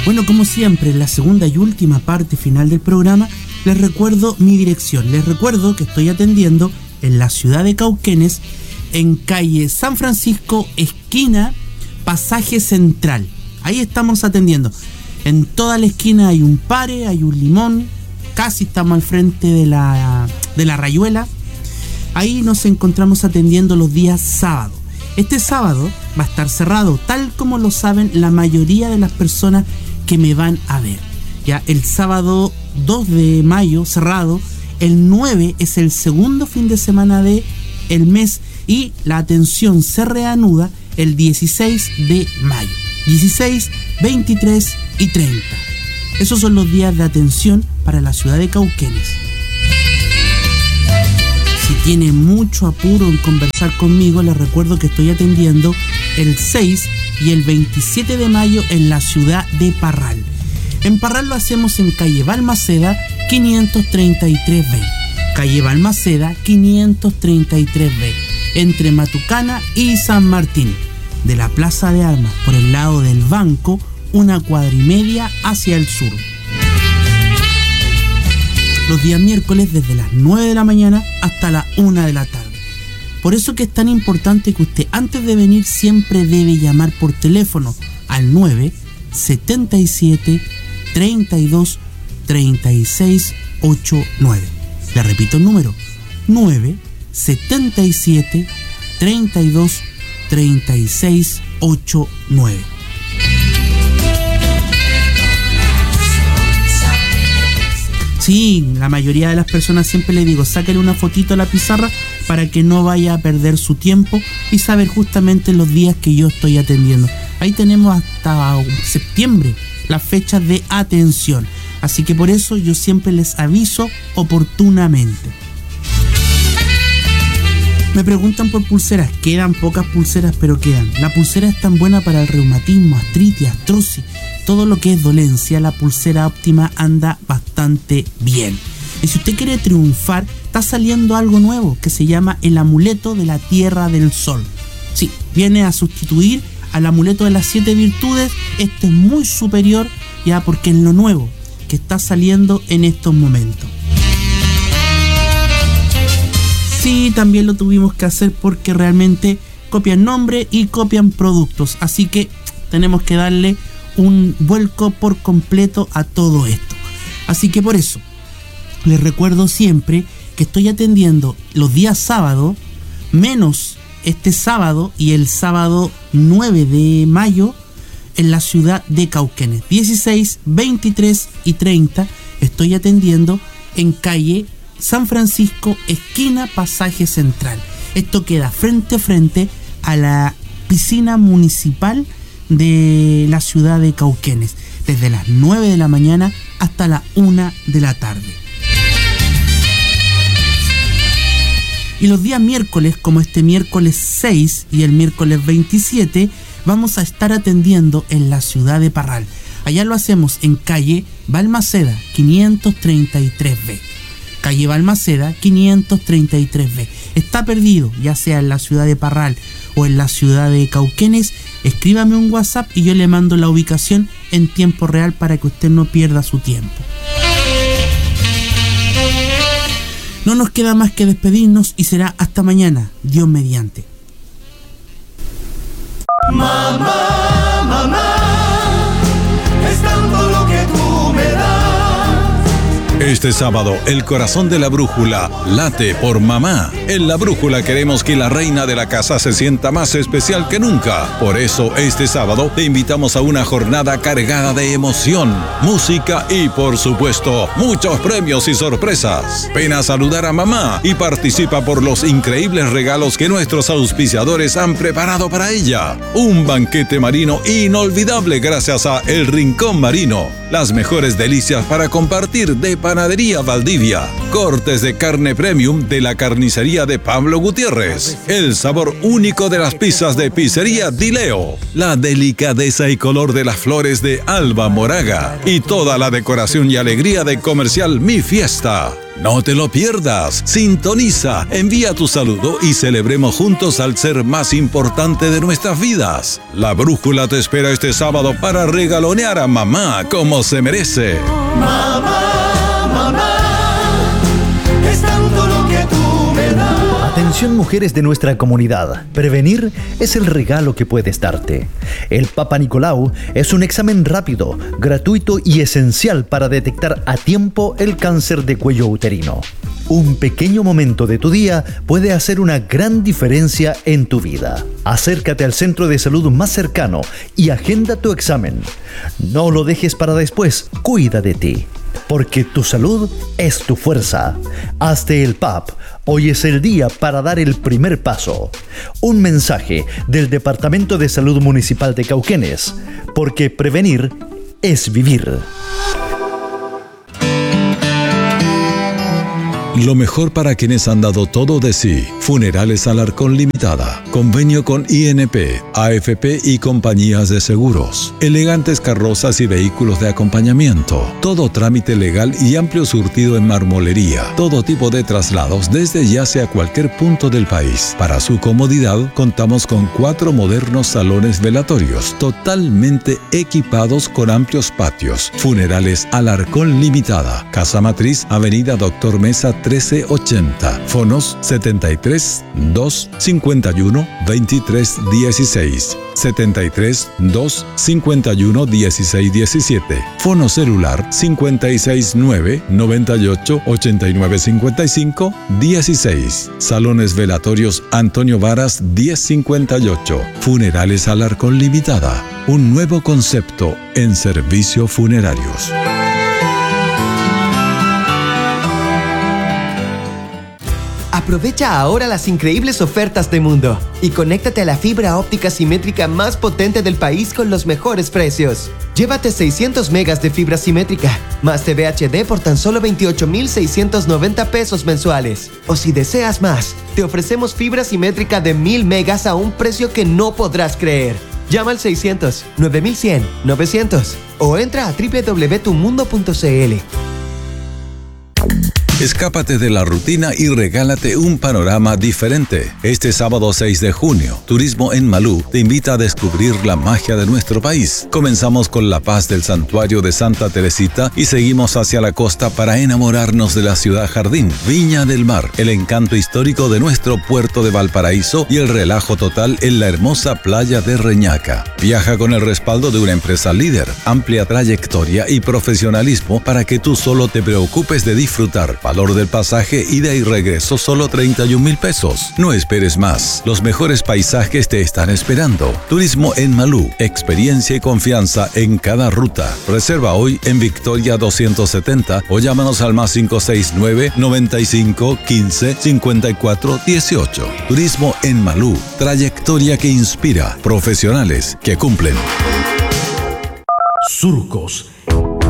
Bueno, como siempre, en la segunda y última parte final del programa, les recuerdo mi dirección. Les recuerdo que estoy atendiendo en la ciudad de Cauquenes, en calle San Francisco, esquina Pasaje Central. Ahí estamos atendiendo. En toda la esquina hay un Pare, hay un Limón, casi estamos al frente de la Rayuela. Ahí nos encontramos atendiendo los días sábados. Este sábado va a estar cerrado, tal como lo saben la mayoría de las personas que me van a ver. Ya el sábado 2 de mayo cerrado, el 9 es el segundo fin de semana del mes y la atención se reanuda el 16 de mayo. 16, 23 y 30. Esos son los días de atención para la ciudad de Cauquenes. Si tiene mucho apuro en conversar conmigo, les recuerdo que estoy atendiendo el 6 y el 27 de mayo en la ciudad de Parral. En Parral lo hacemos en calle Balmaceda 533B. Calle Balmaceda 533B, entre Matucana y San Martín. De la Plaza de Armas, por el lado del banco, una cuadra y media hacia el sur. Los días miércoles desde las 9 de la mañana hasta las 1 de la tarde. Por eso que es tan importante que usted antes de venir siempre debe llamar por teléfono al 977 32 36 89. Le repito el número, 977 32 36 89. Sí, la mayoría de las personas siempre le digo, sáquenle una fotito a la pizarra para que no vaya a perder su tiempo y saber justamente los días que yo estoy atendiendo. Ahí tenemos hasta septiembre las fechas de atención, así que por eso yo siempre les aviso oportunamente. Me preguntan por pulseras, quedan pocas pulseras, pero quedan. La pulsera es tan buena para el reumatismo, artritis, artrosis, todo lo que es dolencia. La pulsera óptima anda bastante bien. Y si usted quiere triunfar, está saliendo algo nuevo que se llama el amuleto de la Tierra del Sol. Sí, viene a sustituir al amuleto de las 7 virtudes. Este es muy superior, ya, porque es lo nuevo que está saliendo en estos momentos. Sí, también lo tuvimos que hacer porque realmente copian nombre y copian productos. Así que tenemos que darle un vuelco por completo a todo esto. Así que por eso les recuerdo siempre que estoy atendiendo los días sábado, menos este sábado y el sábado 9 de mayo en la ciudad de Cauquenes. 16, 23 y 30 estoy atendiendo en calle San Francisco, esquina Pasaje Central. Esto queda frente a frente a la piscina municipal de la ciudad de Cauquenes, desde las 9 de la mañana hasta la 1 de la tarde. Y los días miércoles, como este miércoles 6 y el miércoles 27, vamos a estar atendiendo en la ciudad de Parral. Allá lo hacemos en calle Balmaceda 533B. Calle Balmaceda 533B. Está perdido, ya sea en la ciudad de Parral o en la ciudad de Cauquenes, escríbame un WhatsApp y yo le mando la ubicación en tiempo real para que usted no pierda su tiempo. No nos queda más que despedirnos y será hasta mañana, Dios mediante. Mamá, mamá, es tanto lo que tú me das. Este sábado, el corazón de la brújula late por mamá. En la brújula queremos que la reina de la casa se sienta más especial que nunca. Por eso, este sábado te invitamos a una jornada cargada de emoción, música y, por supuesto, muchos premios y sorpresas. Ven a saludar a mamá y participa por los increíbles regalos que nuestros auspiciadores han preparado para ella. Un banquete marino inolvidable gracias a El Rincón Marino. Las mejores delicias para compartir de par Panadería Valdivia. Cortes de carne premium de la carnicería de Pablo Gutiérrez. El sabor único de las pizzas de Pizzería Dileo. La delicadeza y color de las flores de Alba Moraga. Y toda la decoración y alegría de Comercial Mi Fiesta. No te lo pierdas. Sintoniza, envía tu saludo y celebremos juntos al ser más importante de nuestras vidas. La Brújula te espera este sábado para regalonear a mamá como se merece. Mamá, mamá, es tanto lo que tú me das. Atención mujeres de nuestra comunidad, prevenir es el regalo que puedes darte. El Papa Nicolau es un examen rápido, gratuito y esencial para detectar a tiempo el cáncer de cuello uterino. Un pequeño momento de tu día puede hacer una gran diferencia en tu vida. Acércate al centro de salud más cercano y agenda tu examen. No lo dejes para después, cuida de ti. Porque tu salud es tu fuerza. Hazte el PAP. Hoy es el día para dar el primer paso. Un mensaje del Departamento de Salud Municipal de Cauquenes. Porque prevenir es vivir. Lo mejor para quienes han dado todo de sí. Funerales Alarcón Limitada. Convenio con INP, AFP y compañías de seguros. Elegantes carrozas y vehículos de acompañamiento. Todo trámite legal y amplio surtido en marmolería. Todo tipo de traslados desde ya hacia cualquier punto del país. Para su comodidad, contamos con 4 modernos salones velatorios, totalmente equipados con amplios patios. Funerales Alarcón Limitada. Casa Matriz, Avenida Doctor Mesa 1380. Fonos 73 251 23 16. 73 251 16 17. Fono celular 569 98 89 55 16. Salones velatorios Antonio Varas 1058. Funerales Alarcón Limitada. Un nuevo concepto en servicios funerarios. Aprovecha ahora las increíbles ofertas de Mundo y conéctate a la fibra óptica simétrica más potente del país con los mejores precios. Llévate 600 megas de fibra simétrica, más TV HD por tan solo 28,690 pesos mensuales. O si deseas más, te ofrecemos fibra simétrica de 1000 megas a un precio que no podrás creer. Llama al 600 9100 900 o entra a www.tumundo.cl. Escápate de la rutina y regálate un panorama diferente. Este sábado 6 de junio, Turismo en Malú te invita a descubrir la magia de nuestro país. Comenzamos con La Paz del Santuario de Santa Teresita y seguimos hacia la costa para enamorarnos de la ciudad jardín, Viña del Mar, el encanto histórico de nuestro puerto de Valparaíso y el relajo total en la hermosa playa de Reñaca. Viaja con el respaldo de una empresa líder, amplia trayectoria y profesionalismo para que tú solo te preocupes de disfrutar. Valor del pasaje, ida y regreso, solo 31,000 pesos. No esperes más. Los mejores paisajes te están esperando. Turismo en Malú. Experiencia y confianza en cada ruta. Reserva hoy en Victoria 270 o llámanos al más 569 95 15 54 18. Turismo en Malú. Trayectoria que inspira. Profesionales que cumplen. Surcos